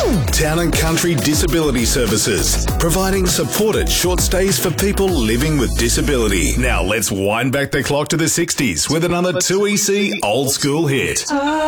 Town and Country Disability Services, providing supported short stays for people living with disability. Now let's wind back the clock to the 60s with another 2EC old school hit.